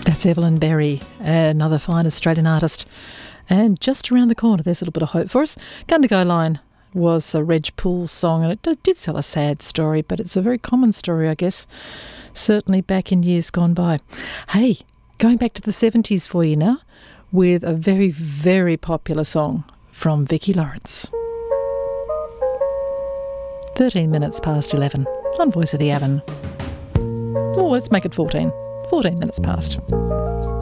That's Evelyn Berry, another fine Australian artist. And just around the corner, there's a little bit of hope for us. Gundagai Line was a Reg Poole song, and it did tell a sad story, but it's a very common story, I guess, certainly back in years gone by. Hey, going back to the 70s for you now, with a very, very popular song from Vicki Lawrence. 13 minutes past 11 on Voice of the Avon. Oh, let's make it 14. 14 minutes past.